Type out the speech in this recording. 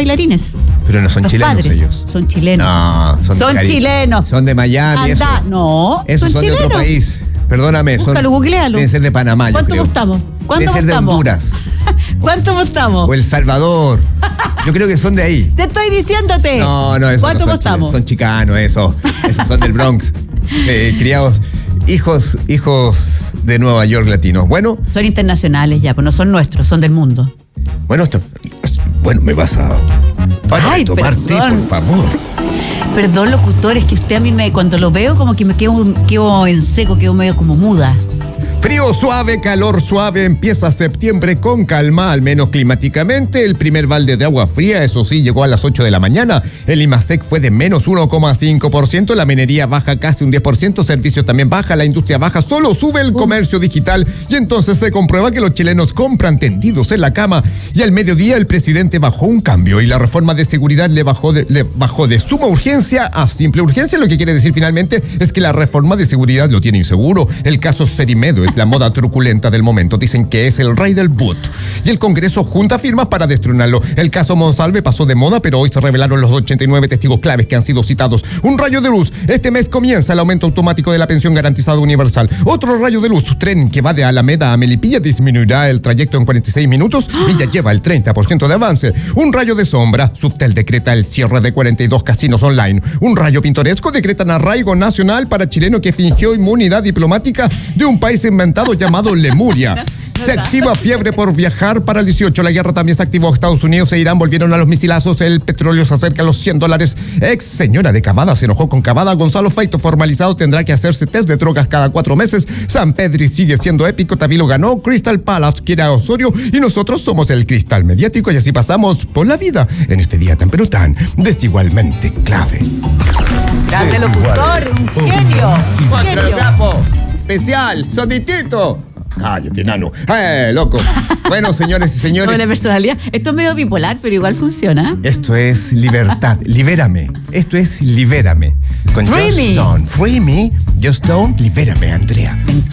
bailarines. Pero no son Los chilenos padres. ellos. Son chilenos. No, son chilenos. Son de Miami. Anda, no. Esos son de otro país. Perdóname. Búscalo, googlealo. Deben ser de Panamá, ¿Cuánto yo creo. apostamos? ¿Cuánto Deben ser de apostamos? Honduras. ¿Cuánto apostamos? O El Salvador. Yo creo que son de ahí. Te estoy diciéndote. No, esos ¿Cuánto no son apostamos? chilenos, son chicanos, eso. Esos son del Bronx. Criados, hijos de Nueva York latinos. Bueno. Son internacionales ya, pues no son nuestros, son del mundo. Bueno, me vas a... Para tomar té, por favor. Perdón, locutor, es que usted a mí cuando lo veo como que me quedo en seco, quedo medio como muda. Frío suave, calor suave, empieza septiembre con calma, al menos climáticamente. El primer balde de agua fría, eso sí, llegó a las 8 de la mañana. El IMASEC fue de menos 1,5%, la minería baja casi un 10%, servicios también baja, la industria baja, solo sube el comercio digital. Y entonces se comprueba que los chilenos compran tendidos en la cama. Y al mediodía el presidente bajó un cambio y la reforma de seguridad le bajó de suma urgencia a simple urgencia. Lo que quiere decir finalmente es que la reforma de seguridad lo tiene inseguro. El caso Cerimedo es la moda truculenta del momento. Dicen que es el rey del boot. Y el Congreso junta firmas para destronarlo. El caso Monsalve pasó de moda, pero hoy se revelaron los 89 testigos claves que han sido citados. Un rayo de luz. Este mes comienza el aumento automático de la pensión garantizada universal. Otro rayo de luz. Tren que va de Alameda a Melipilla disminuirá el trayecto en 46 minutos y ya lleva el 30% de avance. Un rayo de sombra. Subtel decreta el cierre de 42 casinos online. Un rayo pintoresco decretan arraigo nacional para chileno que fingió inmunidad diplomática de un país inventado llamado Lemuria. Se activa fiebre por viajar para el 18. La guerra también se activó. Estados Unidos e Irán volvieron a los misilazos. El petróleo se acerca a los $100. Ex señora de Cavada se enojó con Cavada. Gonzalo Feito formalizado tendrá que hacerse test de drogas cada 4 meses. San Pedri sigue siendo épico. Tavilo ganó. Crystal Palace quiere a Osorio. Y nosotros somos el cristal mediático. Y así pasamos por la vida en este día tan pero tan desigualmente clave. Grande locutor, un genio. Un genio. Especial, sonitito. Cállate, nano. Loco. Bueno, señores y señores. Buena personalidad. Esto es medio bipolar, pero igual funciona. Esto es libertad. Libérame. Esto es libérame. Con Free Just me. Don't. Free me. Just don't. Libérame, Andrea.